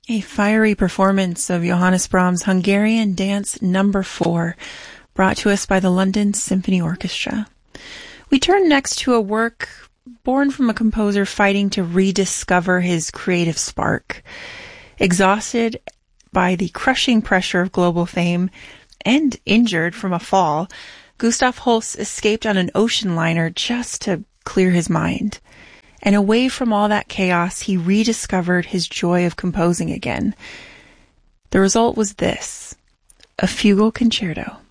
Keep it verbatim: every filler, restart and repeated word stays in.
A fiery performance of Johannes Brahms' Hungarian Dance Number four, brought to us by the London Symphony Orchestra. We turn next to a work born from a composer fighting to rediscover his creative spark. Exhausted by the crushing pressure of global fame and injured from a fall, Gustav Holst escaped on an ocean liner just to clear his mind. And away from all that chaos, he rediscovered his joy of composing again. The result was this, a fugal concerto.